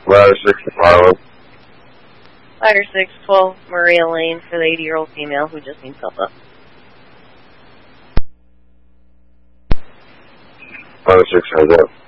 Ladder 6 to Harlem. Ladder 6, 12 Maria Lane for the 80-year-old female who just needs help up. Ladder 6 heads up.